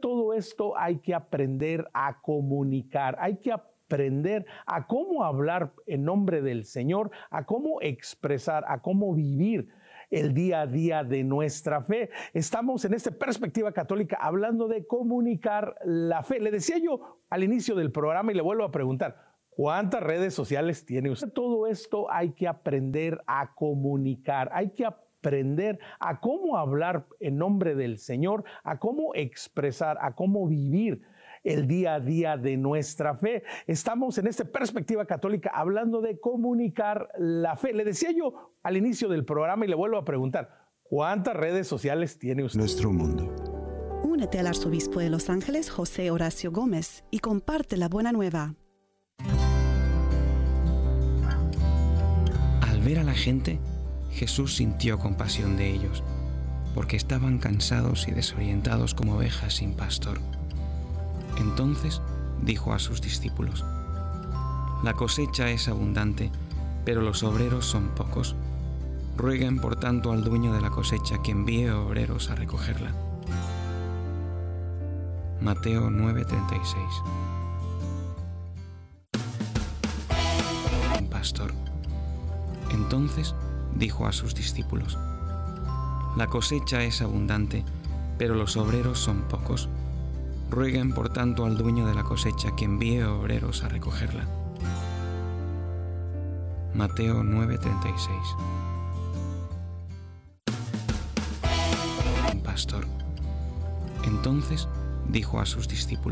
todo esto hay que aprender a comunicar, hay que aprender a cómo hablar en nombre del Señor, a cómo expresar, a cómo vivir el día a día de nuestra fe. Estamos en esta perspectiva católica hablando de comunicar la fe. Le decía yo al inicio del programa y le vuelvo a preguntar, ¿cuántas redes sociales tiene usted? Todo esto hay que aprender a comunicar, hay que aprender a cómo hablar en nombre del Señor, a cómo expresar, a cómo vivir el día a día de nuestra fe. Estamos en esta perspectiva católica hablando de comunicar la fe. Le decía yo al inicio del programa y le vuelvo a preguntar, ¿cuántas redes sociales tiene usted? Nuestro mundo. Únete al arzobispo de Los Ángeles, José Horacio Gómez, y comparte la buena nueva. Al ver a la gente, Jesús sintió compasión de ellos, porque estaban cansados y desorientados como ovejas sin pastor. Entonces dijo a sus discípulos: La cosecha es abundante, pero los obreros son pocos. Rueguen por tanto al dueño de la cosecha que envíe obreros a recogerla. Mateo 9:36. Un pastor. Entonces dijo a sus discípulos: La cosecha es abundante, pero los obreros son pocos. Rueguen por tanto al dueño de la cosecha que envíe obreros a recogerla. Mateo 9:36. Un pastor. Entonces dijo a sus discípulos: